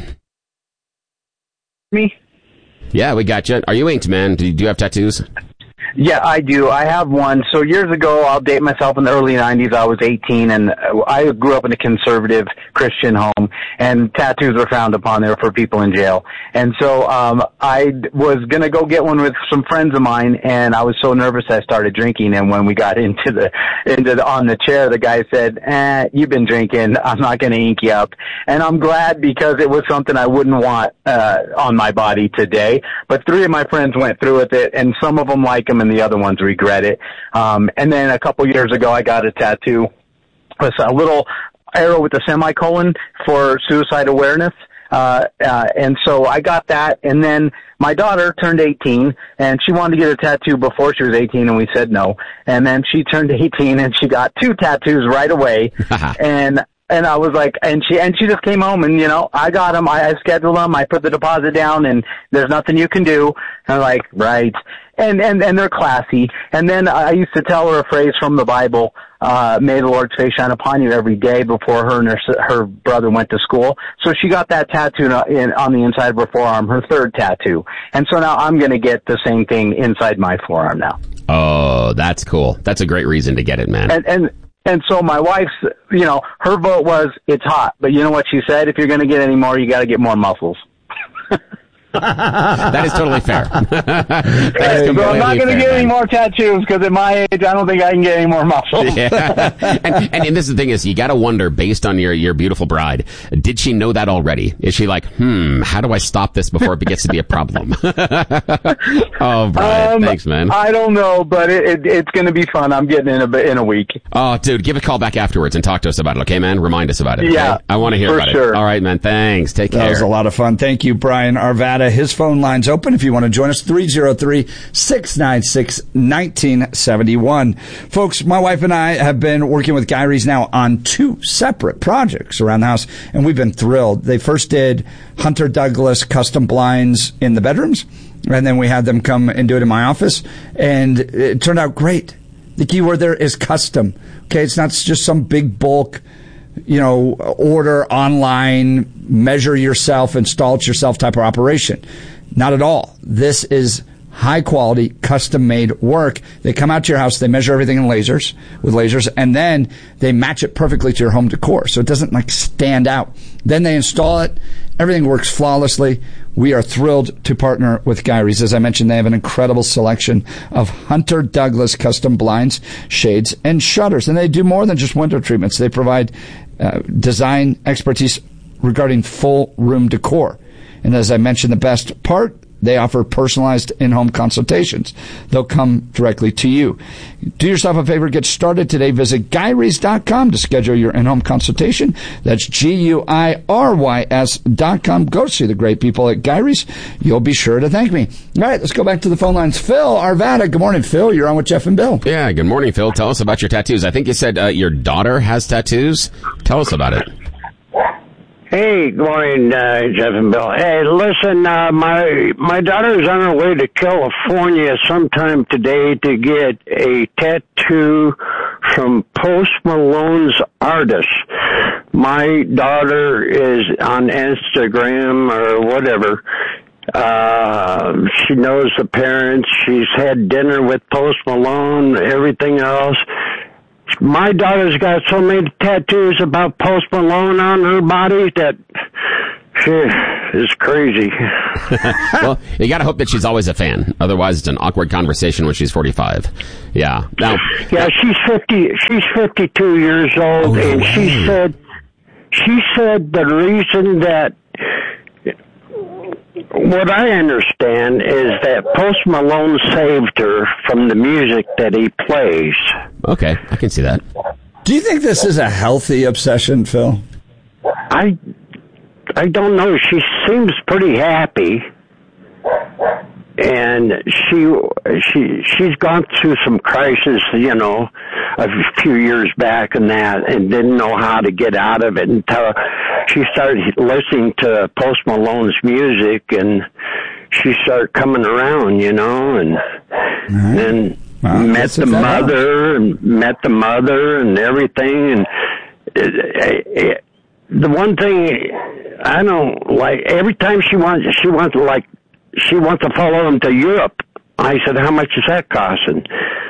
Me? Yeah, we got you. Are you inked, man? Do you, do you have tattoos? Yeah, I do. I have one. So years ago, I'll date myself, in the early nineties, I was eighteen, and I grew up in a conservative Christian home, and tattoos were frowned upon there for people in jail. And so um I was going to go get one with some friends of mine, and I was so nervous I started drinking. And when we got into the into the, on the chair, the guy said, eh, you've been drinking. I'm not going to ink you up. And I'm glad, because it was something I wouldn't want uh on my body today. But three of my friends went through with it, and some of them like them, and the other ones regret it. Um, and then a couple years ago, I got a tattoo. It's a little arrow with a semicolon for suicide awareness. Uh, uh, and so I got that. And then my daughter turned eighteen, and she wanted to get a tattoo before she was eighteen, and we said no. And then she turned eighteen, and she got two tattoos right away. and And I was like, and she, and she just came home, and, you know, I got them, I, I scheduled them, I put the deposit down, and there's nothing you can do. And I'm like, right. And, and, and they're classy. And then I used to tell her a phrase from the Bible, uh, may the Lord's face shine upon you every day, before her and her, her brother went to school. So she got that tattoo in, on the inside of her forearm, her third tattoo. And so now I'm going to get the same thing inside my forearm now. Oh, that's cool. That's a great reason to get it, man. And, and, And so my wife's, you know, her vote was, it's hot. But you know what she said? If you're going to get any more, you got to get more muscles. That is totally fair. That is so I'm not going to get man. any more tattoos, because at my age, I don't think I can get any more muscles. Yeah. and, and, and this is the thing is, you got to wonder, based on your, your beautiful bride, did she know that already? Is she like, hmm, how do I stop this before it gets to be a problem? Oh, Brian, um, thanks, man. I don't know, but it, it, it's going to be fun. I'm getting in a, in a week. Oh, dude, give a call back afterwards and talk to us about it, okay, man? Remind us about it. Okay? Yeah, I want to hear about sure. it. All right, man. Thanks. Take care. That was a lot of fun. Thank you, Brian Arvada. His phone line's open if you want to join us, three oh three, six nine six, one nine seven one. Folks, my wife and I have been working with Guy Ries now on two separate projects around the house, and we've been thrilled. They first did Hunter Douglas custom blinds in the bedrooms, and then we had them come and do it in my office, and it turned out great. The key word there is custom. Okay, it's not just some big bulk, you know, order online, measure yourself, install it yourself type of operation. Not at all. This is high quality, custom made work. They come out to your house, they measure everything in lasers, with lasers, and then they match it perfectly to your home decor. So it doesn't like stand out. Then they install it. Everything works flawlessly. We are thrilled to partner with Guy Ries. As I mentioned, they have an incredible selection of Hunter Douglas custom blinds, shades, and shutters. And they do more than just window treatments. They provide uh, design expertise regarding full room decor. And as I mentioned, the best part, They offer personalized in-home consultations. They'll come directly to you. Do yourself a favor. Get started today. Visit Guy Ries dot com to schedule your in-home consultation. That's G U I R Y S dot com. Go see the great people at Guy Ries. You'll be sure to thank me. All right, let's go back to the phone lines. Phil Arvada. Good morning, Phil. You're on with Jeff and Bill. Yeah, good morning, Phil. Tell us about your tattoos. I think you said uh, your daughter has tattoos. Tell us about it. Hey, good morning, uh, Jeff and Bill. Hey, listen, uh, my my daughter's on her way to California sometime today to get a tattoo from Post Malone's artist. My daughter is on Instagram or whatever. Uh, she knows the parents. She's had dinner with Post Malone, everything else. My daughter's got so many tattoos about Post Malone on her body that she is crazy. Well, you got to hope that she's always a fan. Otherwise, it's an awkward conversation when she's forty-five. Yeah. Now, yeah, she's fifty. She's fifty-two years old, oh, no and way. she said she said the reason that. What I understand is that Post Malone saved her from the music that he plays. Okay, I can see that. Do you think this is a healthy obsession, Phil? I, I don't know. She seems pretty happy, and she she she's gone through some crisis, you know, a few years back and that, and didn't know how to get out of it until she started listening to Post Malone's music, and she started coming around, you know, and right. and wow, met the mother, and met the mother, and everything. And it, it, it, the one thing I don't like, every time she wants, she wants to like, she wants to follow him to Europe. I said, "How much is that costing?"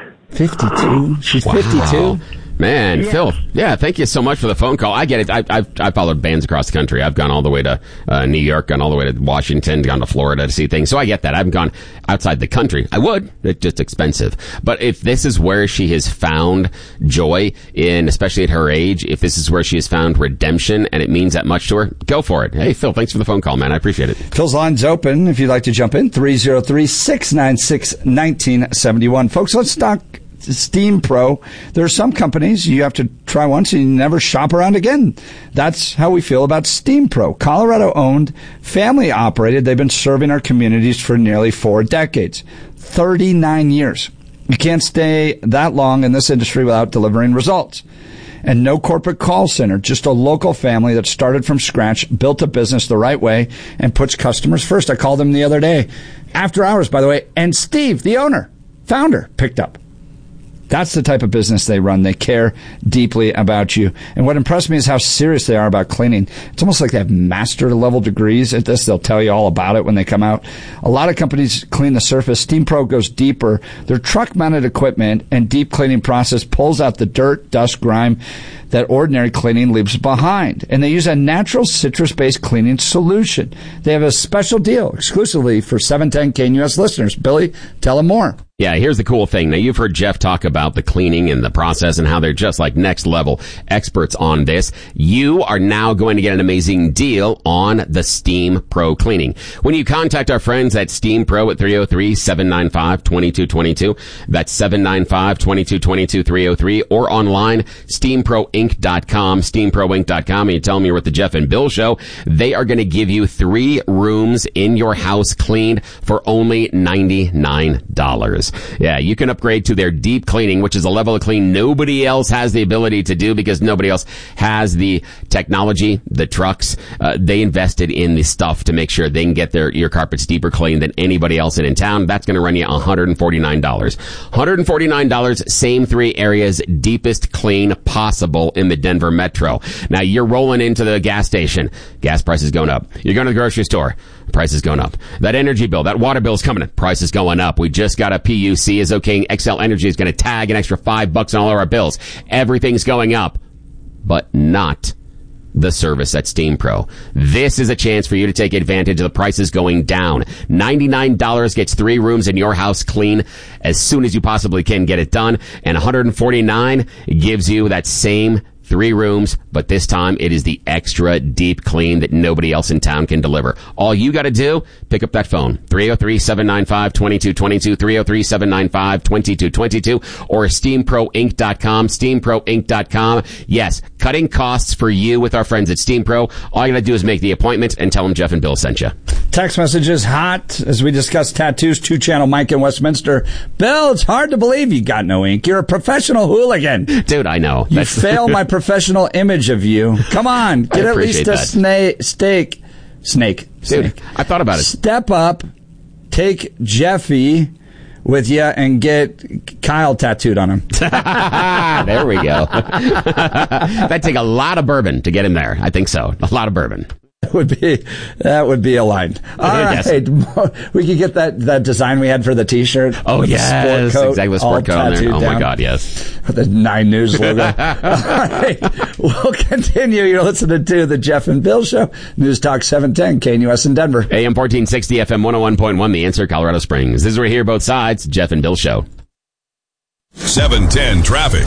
Fifty-two. She's wow. fifty-two. Man, Yeah. Phil, yeah, thank you so much for the phone call. I get it. I, I've, I've followed bands across the country. I've gone all the way to uh, New York, gone all the way to Washington, gone to Florida to see things. So I get that. I haven't gone outside the country. I would. It's just expensive. But if this is where she has found joy in, especially at her age, if this is where she has found redemption and it means that much to her, go for it. Hey, Phil, thanks for the phone call, man. I appreciate it. Phil's line's open if you'd like to jump in. three oh three, six nine six, one nine seven one. Folks, let's talk Steam Pro. There are some companies you have to try once and you never shop around again. That's how we feel about Steam Pro. Colorado owned, family operated. They've been serving our communities for nearly four decades. thirty-nine years. You can't stay that long in this industry without delivering results. And no corporate call center, just a local family that started from scratch, built a business the right way, and puts customers first. I called them the other day, after hours, by the way, and Steve, the owner, founder, picked up. That's the type of business they run. They care deeply about you. And what impressed me is how serious they are about cleaning. It's almost like they have master level degrees at this. They'll tell you all about it when they come out. A lot of companies clean the surface. Steam Pro goes deeper. Their truck mounted equipment and deep cleaning process pulls out the dirt, dust, grime that ordinary cleaning leaves behind. And they use a natural citrus-based cleaning solution. They have a special deal exclusively for seven ten K N U S listeners. Billy, tell them more. Yeah, here's the cool thing. Now, you've heard Jeff talk about the cleaning and the process and how they're just like next level experts on this. You are now going to get an amazing deal on the Steam Pro cleaning. When you contact our friends at Steam Pro at three oh three, seven nine five, two two two two, that's seven nine five, two two two two, three oh three, or online, steam pro inc dot com, steam pro inc dot com, and you tell them you're with the Jeff and Bill Show, they are going to give you three rooms in your house cleaned for only ninety-nine dollars. Yeah, you can upgrade to their deep cleaning, which is a level of clean nobody else has the ability to do because nobody else has the technology, the trucks. Uh, they invested in the stuff to make sure they can get their your carpets deeper clean than anybody else in, in town. That's going to run you one hundred forty-nine dollars. one hundred forty-nine dollars, same three areas, deepest clean possible in the Denver metro. Now, you're rolling into the gas station. Gas prices going up. You're going to the grocery store. Price is going up. That energy bill, that water bill is coming in. Price is going up. We just got a P U C is okaying Xcel Energy is going to tag an extra five bucks on all of our bills. Everything's going up, but not the service at Steam Pro. This is a chance for you to take advantage of the prices going down. ninety-nine dollars gets three rooms in your house clean as soon as you possibly can get it done, and one hundred forty-nine dollars gives you that same three rooms, but this time it is the extra deep clean that nobody else in town can deliver. All you got to do, pick up that phone, three oh three, seven nine five, two two two two, three oh three, seven nine five, two two two two, or steam pro inc dot com, steam pro inc dot com. Yes, cutting costs for you with our friends at SteamPro. All you got to do is make the appointment and tell them Jeff and Bill sent you. Text messages hot as we discuss tattoos. Two-channel Mike in Westminster. Bill, it's hard to believe you got no ink. You're a professional hooligan. Dude, I know. You fail my professional image of you. Come on, get at least a sna- steak. Snake. Dude, Snake. I thought about it. Step up, take Jeffy with you, and get Kyle tattooed on him. There we go. That'd take a lot of bourbon to get him there. I think so. A lot of bourbon. That would be that would be a line. All Yes. right, we could get that, that design we had for the T-shirt. Oh with the yes, sport coat, exactly. With all sport coat on there. tattooed Oh my down. God, yes. With the Nine News logo. All right, we'll continue. You're listening to the Jeff and Bill Show, News Talk seven ten, K N U S in Denver. A M fourteen sixty, F M one oh one point one, The Answer, Colorado Springs. This is where we hear both sides. Jeff and Bill Show. seven ten traffic.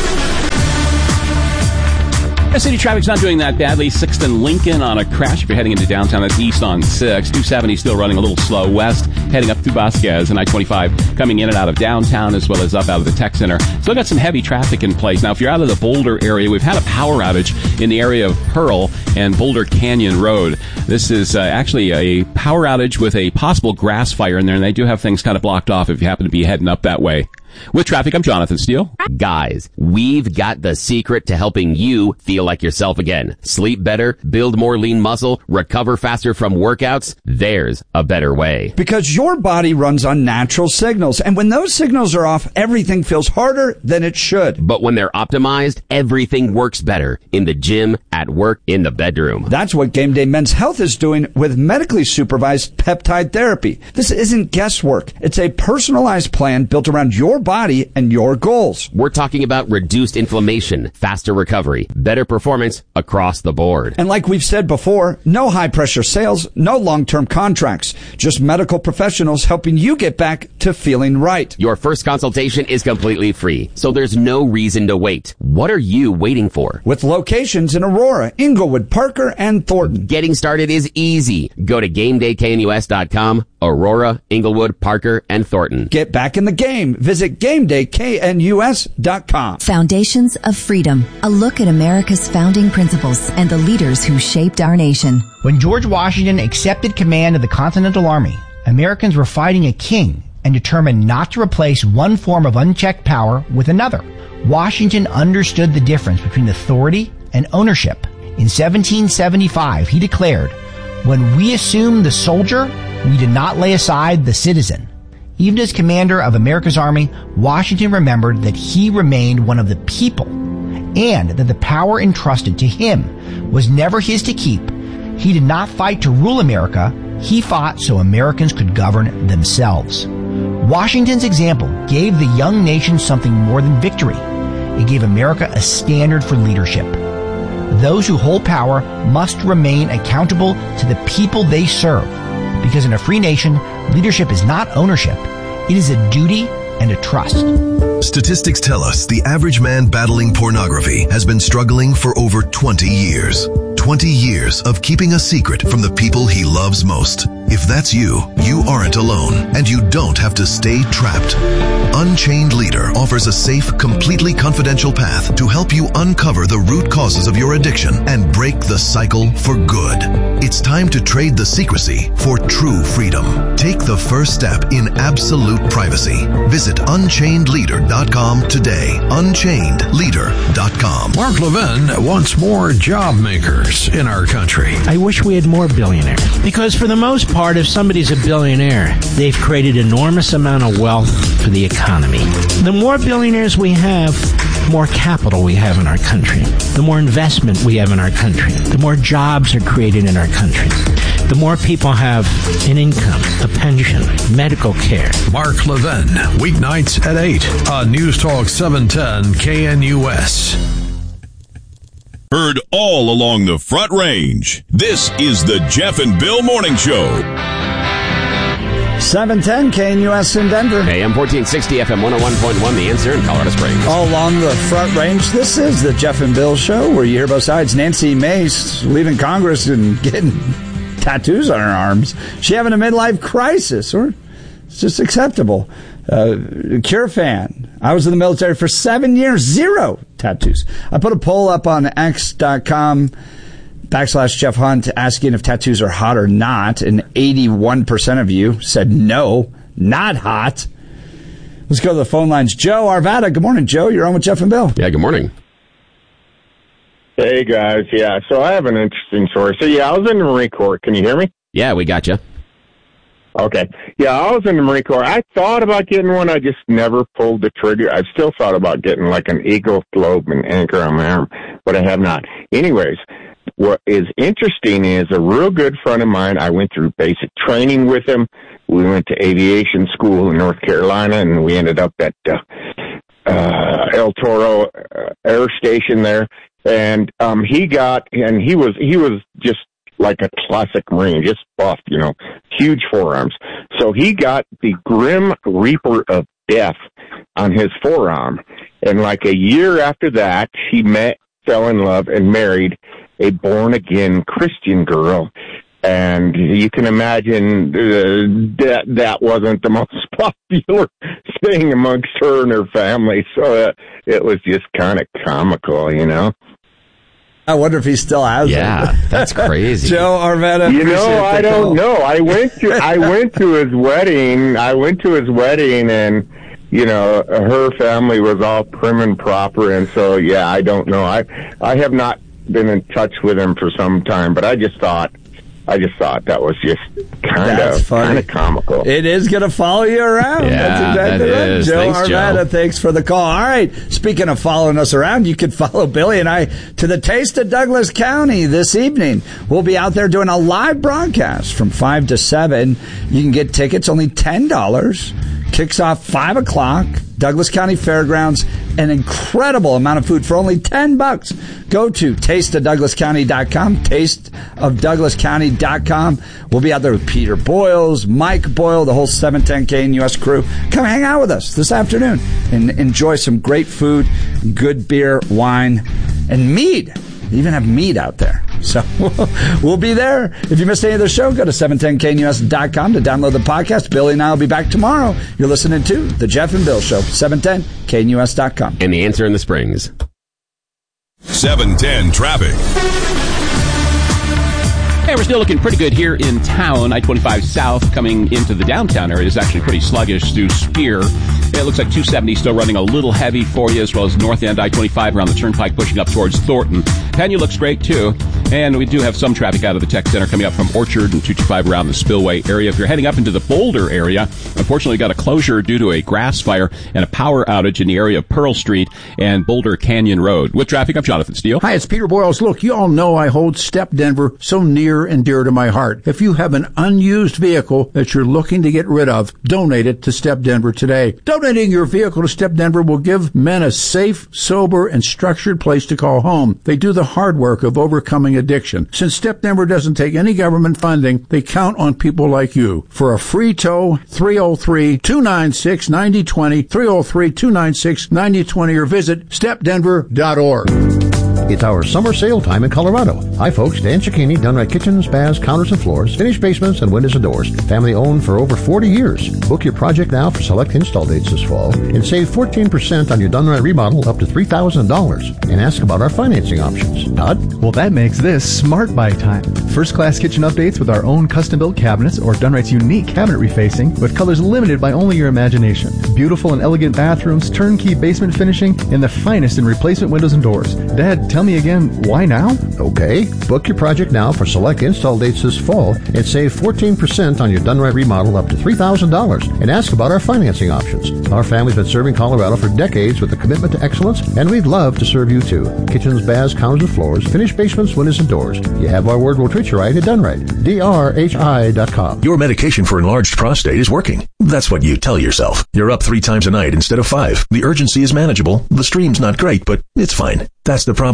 City traffic's not doing that badly. sixth and Lincoln on a crash. If you're heading into downtown, that's east on six. two seventy still running a little slow west, heading up through Vasquez, and I twenty-five coming in and out of downtown as well as up out of the tech center. Still got some heavy traffic in place. Now, if you're out of the Boulder area, we've had a power outage in the area of Pearl and Boulder Canyon Road. This is uh, actually a power outage with a possible grass fire in there, and they do have things kind of blocked off if you happen to be heading up that way. With traffic, I'm Jonathan Steele. Guys, we've got the secret to helping you feel like yourself again. Sleep better, build more lean muscle, recover faster from workouts. There's a better way. Because your body runs on natural signals, and when those signals are off, everything feels harder than it should. But when they're optimized, everything works better. In the gym, at work, in the bedroom. That's what Game Day Men's Health is doing with medically supervised peptide therapy. This isn't guesswork. It's a personalized plan built around your body and your goals. We're talking about reduced inflammation, faster recovery, better performance across the board. And like we've said before, no high-pressure sales, no long-term contracts, just medical professionals helping you get back to feeling right. Your first consultation is completely free, so there's no reason to wait. What are you waiting for? With locations in Aurora, Inglewood, Parker, and Thornton. Getting started is easy. Go to game day K N U S dot com, Aurora, Inglewood, Parker, and Thornton. Get back in the game. Visit game day K N U S dot com. Foundations of Freedom, a look at America's founding principles and the leaders who shaped our nation. When George Washington accepted command of the Continental Army, Americans were fighting a king and determined not to replace one form of unchecked power with another. Washington understood the difference between authority and ownership. In seventeen seventy-five, he declared, "When we assumed the soldier, we did not lay aside the citizen." Even as commander of America's army, Washington remembered that he remained one of the people and that the power entrusted to him was never his to keep. He did not fight to rule America. He fought so Americans could govern themselves. Washington's example gave the young nation something more than victory. It gave America a standard for leadership. Those who hold power must remain accountable to the people they serve. Because in a free nation, leadership is not ownership. It is a duty and a trust. Statistics tell us the average man battling pornography has been struggling for over twenty years. twenty years of keeping a secret from the people he loves most. If that's you, you aren't alone, and you don't have to stay trapped. Unchained Leader offers a safe, completely confidential path to help you uncover the root causes of your addiction and break the cycle for good. It's time to trade the secrecy for true freedom. Take the first step in absolute privacy. Visit unchained leader dot com today. unchained leader dot com. Mark Levin wants more job makers in our country. I wish we had more billionaires. Because for the most part, if somebody's a billionaire, they've created enormous amount of wealth for the economy. The more billionaires we have, the more capital we have in our country. The more investment we have in our country. The more jobs are created in our country. The more people have an income, a pension, medical care. Mark Levin, weeknights at eight on News Talk seven ten K N U S. Heard all along the Front Range. This is the Jeff and Bill Morning Show. seven ten K N U S in Denver. A M fourteen sixty, F M one oh one point one, The Answer in Colorado Springs. All along the Front Range, this is the Jeff and Bill Show, where you hear both sides. Nancy Mace leaving Congress and getting tattoos on her arms. She having a midlife crisis, or it's just acceptable. Uh, Cure fan. I was in the military for seven years, zero tattoos. I put a poll up on X dot com backslash Jeff Hunt asking if tattoos are hot or not, and eighty-one percent of you said no, not hot. Let's go to the phone lines. Joe Arvada. Good morning, Joe. You're on with Jeff and Bill. Yeah, good morning. Hey, guys. Yeah, so I have an interesting story. So, yeah, I was in the Marine Corps. Can you hear me? Yeah, we got you. Okay. Yeah, I was in the Marine Corps. I thought about getting one. I just never pulled the trigger. I still thought about getting like an eagle globe and anchor on my arm, but I have not. Anyways, what is interesting is a real good friend of mine, I went through basic training with him. We went to aviation school in North Carolina, and we ended up at uh, uh, El Toro uh, Air Station there. And um, he got, and he was he was just like a classic Marine, just buffed, you know, huge forearms. So he got the Grim Reaper of Death on his forearm. And like a year after that, he met, fell in love, and married a born-again Christian girl. And you can imagine uh, that that wasn't the most popular thing amongst her and her family. So uh, it was just kind of comical, you know. I wonder if he still has yeah, it. Yeah, that's crazy. Joe Arvada. You know, I don't call. know. I went to I went to his wedding. I went to his wedding, and you know, her family was all prim and proper, and so yeah, I don't know. I I have not been in touch with him for some time, but I just thought. I just thought that was just kind of kind of comical. It is going to follow you around. Yeah, That's exactly that right. Is. Joe Thanks, Arvada, Joe. Thanks for the call. All right. Speaking of following us around, you can follow Billy and I to the Taste of Douglas County this evening. We'll be out there doing a live broadcast from five to seven. You can get tickets, only ten dollars. Kicks off five o'clock. Douglas County Fairgrounds. An incredible amount of food for only ten bucks. Go to taste of douglas county dot com. taste of douglas county dot com. We'll be out there with Peter Boyles, Mike Boyle, the whole seven ten K N U S crew. Come hang out with us this afternoon and enjoy some great food, good beer, wine, and mead. They even have meat out there. So we'll be there. If you missed any of the show, go to seven ten K N U S dot com to download the podcast. Billy and I will be back tomorrow. You're listening to The Jeff and Bill Show, seven ten K N U S dot com. And The Answer in the Springs. seven ten traffic. Hey, we're still looking pretty good here in town. I twenty-five South coming into the downtown area is actually pretty sluggish through Spear. It looks like two seventy still running a little heavy for you, as well as north end I twenty-five around the turnpike pushing up towards Thornton. Pena looks great, too. And we do have some traffic out of the tech center coming up from Orchard and two twenty-five around the Spillway area. If you're heading up into the Boulder area, unfortunately got a closure due to a grass fire and a power outage in the area of Pearl Street and Boulder Canyon Road. With traffic, I'm Jonathan Steele. Hi, it's Peter Boyles. Look, you all know I hold Step Denver so near and dear to my heart. If you have an unused vehicle that you're looking to get rid of, donate it to Step Denver today. Donating your vehicle to Step Denver will give men a safe, sober, and structured place to call home. They do the hard work of overcoming addiction. Since Step Denver doesn't take any government funding, they count on people like you. For a free tow, three oh three, two nine six, nine oh two oh, three oh three, two nine six, nine oh two oh, or visit step denver dot org. It's our summer sale time in Colorado. Hi folks, Dan Cicchini, Dunright Kitchens, Baths, Counters and Floors, finished basements and windows and doors. Family owned for over forty years. Book your project now for select install dates this fall and save fourteen percent on your Dunright remodel up to three thousand dollars. And ask about our financing options. Todd? Well, that makes this Smart Buy time. First class kitchen updates with our own custom built cabinets or Dunright's unique cabinet refacing with colors limited by only your imagination. Beautiful and elegant bathrooms, turnkey basement finishing, and the finest in replacement windows and doors. Dad, tell me again, why now? Okay, book your project now for select install dates this fall and save fourteen percent on your Dunright remodel up to three thousand dollars. And ask about our financing options. Our family's been serving Colorado for decades with a commitment to excellence, and we'd love to serve you too. Kitchens, baths, counters and floors, finished basements, windows and doors. You have our word, we'll treat you right at Dunright. D R H I dot com. Your medication for enlarged prostate is working. That's what you tell yourself. You're up three times a night instead of five. The urgency is manageable. The stream's not great, but it's fine. That's the problem.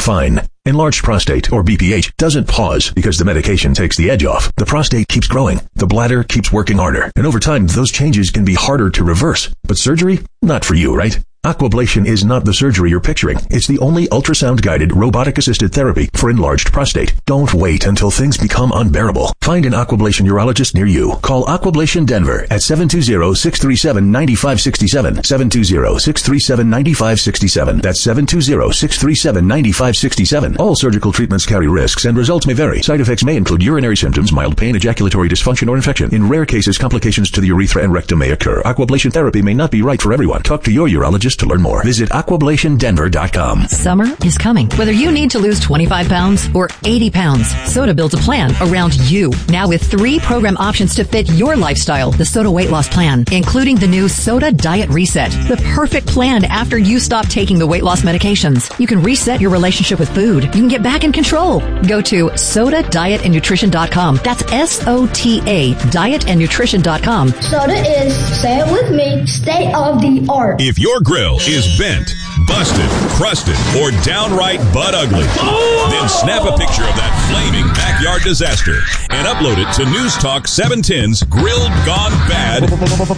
fine. Enlarged prostate, or B P H, doesn't pause because the medication takes the edge off. The prostate keeps growing. The bladder keeps working harder. And over time, those changes can be harder to reverse. But surgery? Not for you, right? Aquablation is not the surgery you're picturing. It's the only ultrasound-guided, robotic-assisted therapy for enlarged prostate. Don't wait until things become unbearable. Find an Aquablation urologist near you. Call Aquablation Denver at seven two zero, six three seven, nine five six seven, seven two zero, six three seven, nine five six seven. That's seven two zero, six three seven, nine five six seven. All surgical treatments carry risks, and results may vary. Side effects may include urinary symptoms, mild pain, ejaculatory dysfunction, or infection. In rare cases, complications to the urethra and rectum may occur. Aquablation therapy may not be right for everyone. Talk to your urologist to learn more. Visit aquablation denver dot com. Summer is coming. Whether you need to lose twenty-five pounds or eighty pounds, Soda builds a plan around you. Now with three program options to fit your lifestyle. The Soda Weight Loss Plan, including the new Soda Diet Reset. The perfect plan after you stop taking the weight loss medications. You can reset your relationship with food. You can get back in control. Go to soda diet and nutrition dot com. That's S O T A, diet and nutrition dot com. Soda is, say it with me, state of the art. If your grill is bent, busted, crusted, or downright butt ugly, oh! then snap a picture of that flaming backyard disaster and upload it to News Talk seven ten's Grilled Gone Bad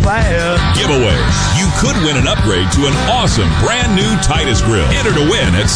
giveaway. You could win an upgrade to an awesome brand new Titus grill. Enter to win at